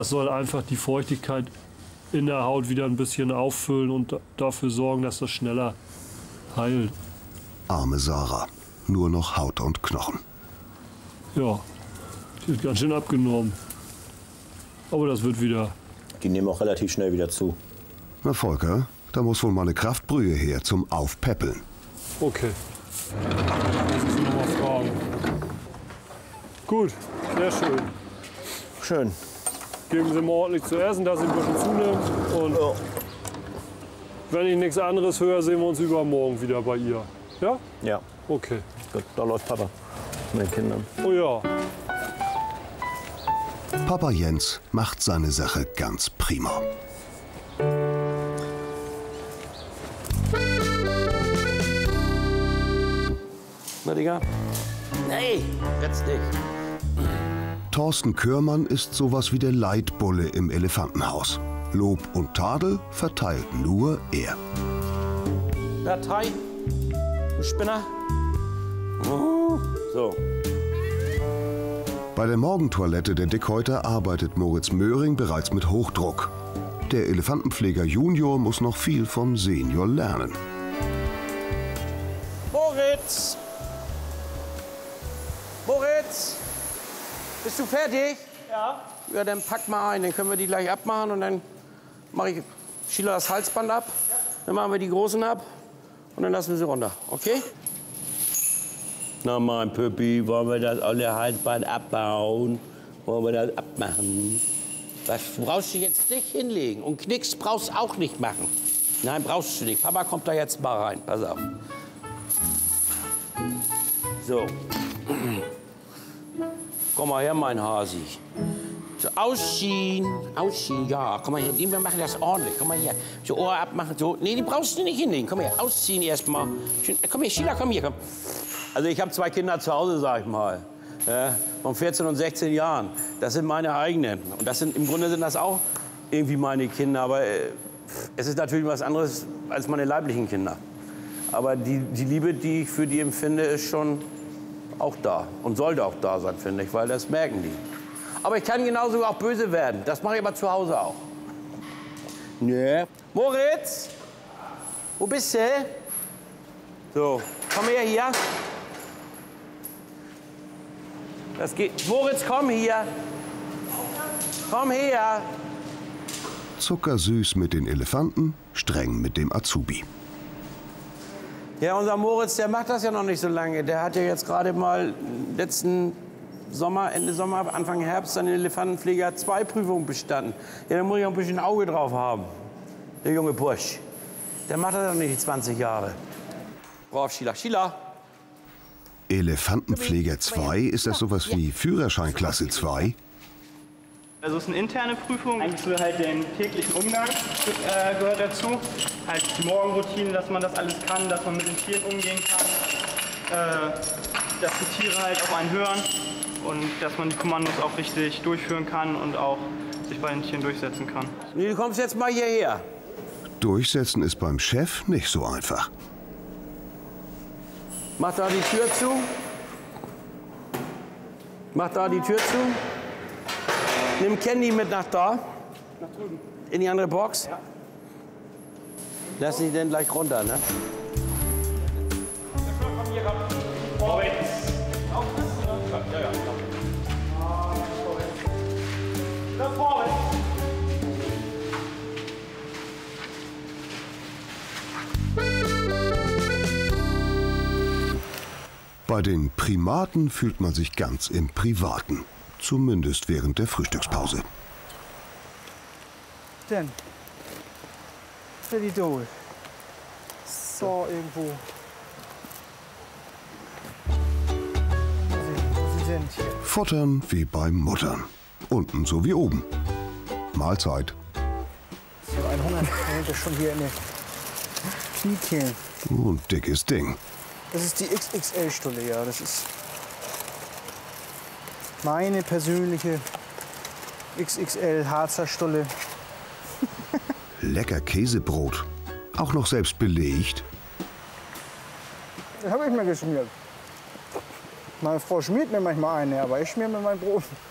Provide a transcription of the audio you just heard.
Das soll einfach die Feuchtigkeit in der Haut wieder ein bisschen auffüllen und dafür sorgen, dass das schneller heilt. Arme Sarah, nur noch Haut und Knochen. Ja, die ist ganz schön abgenommen. Aber das wird wieder. Die nehmen auch relativ schnell wieder zu. Na Volker, da muss wohl mal eine Kraftbrühe her zum Aufpäppeln. Okay. Muss ich noch mal fragen. Gut, sehr schön. Schön. Geben Sie mal ordentlich zu essen, dass Sie ein bisschen zunehmen. Und Ja. wenn ich nichts anderes höre, sehen wir uns übermorgen wieder bei ihr. Ja? Ja. Okay. Gut, da läuft Papa mit den Kindern. Oh ja. Papa Jens macht seine Sache ganz prima. Na, Digga? Nee, jetzt nicht. Thorsten Körmann ist sowas wie der Leitbulle im Elefantenhaus. Lob und Tadel verteilt nur er. Datei, du Spinner. Oh, so. Bei der Morgentoilette der Dickhäuter arbeitet Moritz Möhring bereits mit Hochdruck. Der Elefantenpfleger Junior muss noch viel vom Senior lernen. Moritz! Moritz! Bist du fertig? Ja. Ja, dann pack mal ein, dann können wir die gleich abmachen und dann mache ich Sheila das Halsband ab. Ja. Dann machen wir die Großen ab und dann lassen wir sie runter, okay? Na, mein Püppi, wollen wir das alle Halsband abbauen? Wollen wir das abmachen? Was brauchst du jetzt nicht hinlegen und Knicks brauchst du auch nicht machen. Nein, brauchst du nicht. Papa kommt da jetzt mal rein, pass auf. So. Komm mal her, mein Hasi. So, ausziehen, ausziehen, ja. Komm mal her, wir machen das ordentlich. Komm mal her. So, Ohr abmachen, so. Nee, die brauchst du nicht hinlegen. Komm her, ausziehen erstmal. Komm her, Sheila, komm hier, komm. Also ich habe 2 Kinder zu Hause, sag ich mal. Von 14 und 16 Jahren. Das sind meine eigenen. Und das sind, im Grunde sind das auch irgendwie meine Kinder. Aber es ist natürlich was anderes als meine leiblichen Kinder. Aber die Liebe, die ich für die empfinde, ist schon auch da. Und sollte auch da sein, finde ich, weil das merken die. Aber ich kann genauso auch böse werden. Das mache ich aber zu Hause auch. Nee. Moritz? Wo bist du? So, komm her hier. Das geht. Moritz, komm hier. Komm her. Zuckersüß mit den Elefanten, streng mit dem Azubi. Ja, unser Moritz, der macht das ja noch nicht so lange. Der hat ja jetzt gerade mal letzten Sommer, Ende Sommer, Anfang Herbst, seine Elefantenpfleger 2 Prüfungen bestanden. Ja, da muss ich auch ein bisschen Auge drauf haben. Der junge Bursch. Der macht das noch nicht die 20 Jahre. Brav, Sheila. Sheila. Elefantenpfleger 2, ist das sowas wie Führerscheinklasse 2? Also es ist eine interne Prüfung. Eigentlich so halt den täglichen Umgang gehört dazu. Halt die Morgenroutine, dass man das alles kann, dass man mit den Tieren umgehen kann. Dass die Tiere halt auf einen hören und dass man die Kommandos auch richtig durchführen kann und auch sich bei den Tieren durchsetzen kann. Nee, du kommst jetzt mal hierher. Durchsetzen ist beim Chef nicht so einfach. Mach da die Tür zu. Mach da die Tür zu. Nimm Candy mit nach da. Nach drüben. In die andere Box. Ja. Lass sie denn gleich runter, ne? Komm hier, komm. Vorwärts. Auf das, oder? Ja, ja. Da vorwärts. Bei den Primaten fühlt man sich ganz im Privaten. Zumindest während der Frühstückspause. Denn die Dole. So, irgendwo. Sie sind hier. Futtern wie beim Muttern. Unten so wie oben. Mahlzeit. So ein Hunger, der schon hier in den Kniekehlen. Und dickes Ding. Das ist die XXL-Stulle, ja. Das ist meine persönliche XXL-Harzer Stulle. Lecker Käsebrot. Auch noch selbst belegt. Das habe ich mir geschmiert. Meine Frau schmiert mir manchmal eine, aber ich schmier mir mein Brot.